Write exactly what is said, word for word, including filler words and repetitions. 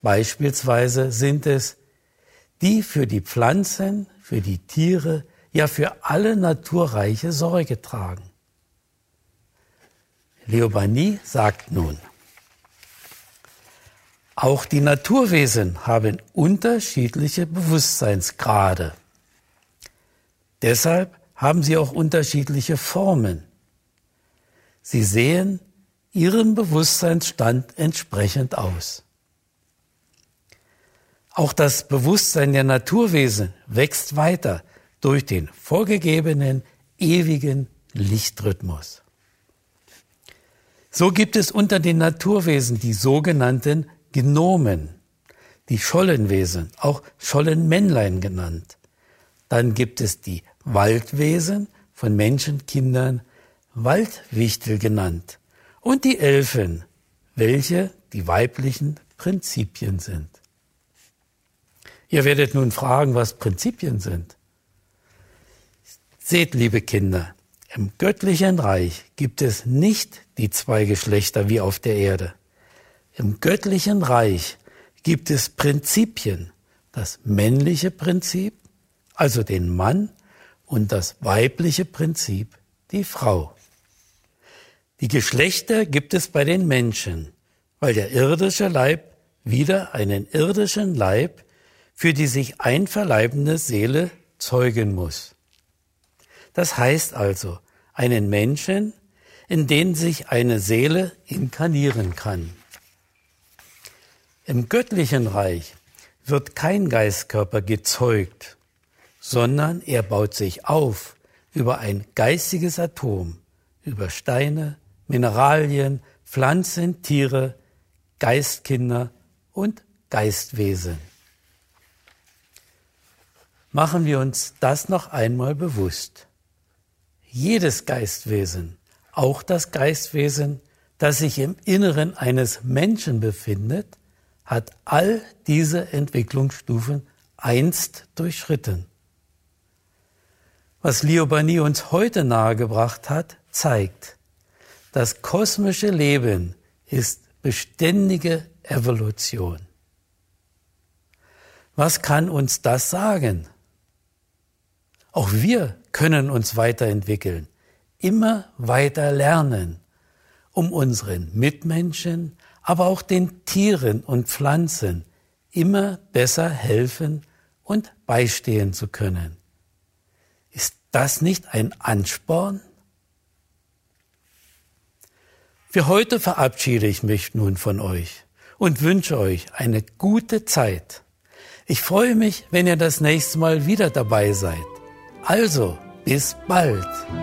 Beispielsweise sind es, die für die Pflanzen, für die Tiere, ja für alle Naturreiche Sorge tragen. Liobani sagt nun, auch die Naturwesen haben unterschiedliche Bewusstseinsgrade. Deshalb haben sie auch unterschiedliche Formen. Sie sehen ihrem Bewusstseinsstand entsprechend aus. Auch das Bewusstsein der Naturwesen wächst weiter durch den vorgegebenen ewigen Lichtrhythmus. So gibt es unter den Naturwesen die sogenannten Gnomen, die Schollenwesen, auch Schollenmännlein genannt. Dann gibt es die Waldwesen, von Menschenkindern Waldwichtel genannt, und die Elfen, welche die weiblichen Prinzipien sind. Ihr werdet nun fragen, was Prinzipien sind. Seht, liebe Kinder, im göttlichen Reich gibt es nicht die zwei Geschlechter wie auf der Erde. Im göttlichen Reich gibt es Prinzipien, das männliche Prinzip, also den Mann, und das weibliche Prinzip, die Frau. Die Geschlechter gibt es bei den Menschen, weil der irdische Leib wieder einen irdischen Leib für die sich einverleibende Seele zeugen muss. Das heißt also, einen Menschen, in den sich eine Seele inkarnieren kann. Im göttlichen Reich wird kein Geistkörper gezeugt, sondern er baut sich auf über ein geistiges Atom, über Steine, Mineralien, Pflanzen, Tiere, Geistkinder und Geistwesen. Machen wir uns das noch einmal bewusst. Jedes Geistwesen, auch das Geistwesen, das sich im Inneren eines Menschen befindet, hat all diese Entwicklungsstufen einst durchschritten. Was Liobani uns heute nahegebracht hat, zeigt, das kosmische Leben ist beständige Evolution. Was kann uns das sagen? Auch wir können uns weiterentwickeln, immer weiter lernen, um unseren Mitmenschen, aber auch den Tieren und Pflanzen immer besser helfen und beistehen zu können. Ist das nicht ein Ansporn? Für heute verabschiede ich mich nun von euch und wünsche euch eine gute Zeit. Ich freue mich, wenn ihr das nächste Mal wieder dabei seid. Also, bis bald!